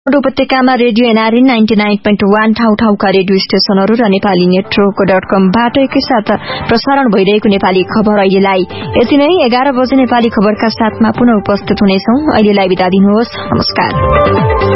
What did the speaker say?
उपत्यकामा radio NRN 99.1 ठाउँ-ठाउँका radio स्टेशनहरू र नेपाली नेटवर्क.com-बाट एकैसाथ प्रसारण भइरहेको नेपाली खबर अहिलेलाई यति नै। 11 बजे नेपाली खबरका साथमा पुनः उपस्थित हुनेछौं। अहिलेलाई बिदा दिनुहोस्। नमस्कार।